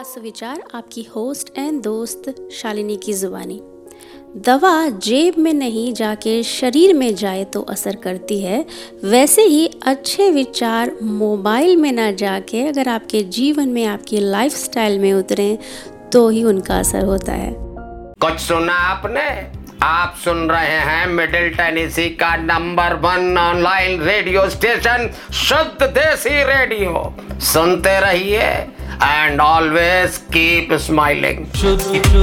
सुविचार आपकी host and दोस्त शालिनी की जुबानी। दवा जेब में नहीं जाके शरीर में जाए तो असर करती है, वैसे ही अच्छे विचार मोबाइल में ना जाके अगर आपके जीवन में, आपकी लाइफस्टाइल में उतरें तो ही उनका असर होता है। कुछ सुना आपने? आप सुन रहे हैं मिडिल टेनेसी का नंबर 1 ऑनलाइन रेडियो स्टेशन शुद्ध देसी रेडियो। सुनते रहिए एंड ऑलवेज कीप स्माइलिंग।